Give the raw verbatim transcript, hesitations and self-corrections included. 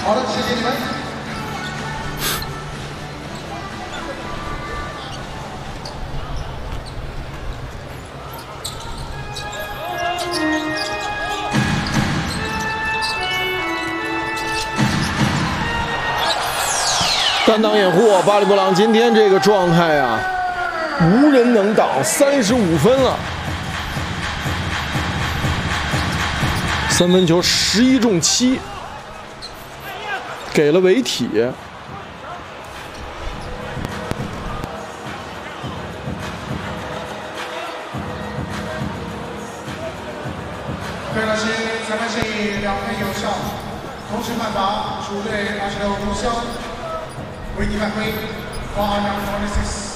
好的，谢谢你们。 单挡掩护，巴里布朗今天这个状态啊，无人能挡，三十五分了。三分球十一中七，给了维体。 非常谢裁判建议两分有效，同时判罚主队阿什勒无效，维体犯规，罚二秒二十六。